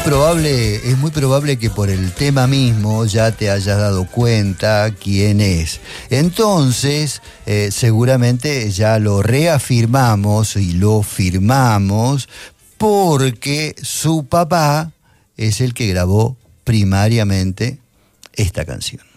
es muy probable que por el tema mismo ya te hayas dado cuenta quién es. Entonces, seguramente ya lo reafirmamos y lo firmamos porque su papá es el que grabó primariamente esta canción.